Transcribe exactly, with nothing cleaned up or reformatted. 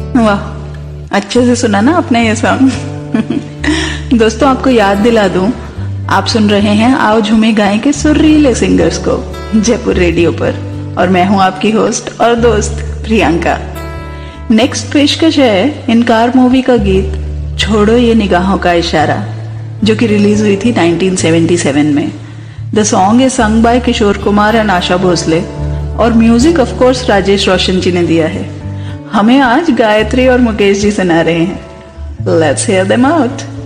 वाह, अच्छे से सुना ना आपने ये सॉन्ग। दोस्तों आपको याद दिला दूं, आप सुन रहे हैं आओ झूमे गाएं के सुरीले सिंगर्स को जयपुर रेडियो पर, और मैं हूं आपकी होस्ट और दोस्त प्रियंका। नेक्स्ट पेशकश है इनकार मूवी का गीत छोड़ो ये निगाहों का इशारा, जो कि रिलीज हुई थी नाइनटीन सेवेंटी सेवन में। The song is sung by Kishore Kumar and Asha Bhosle, और म्यूजिक ऑफ कोर्स राजेश रोशन जी ने दिया है। हमें आज गायत्री और मुकेश जी सुना रहे हैं। Let's hear them out.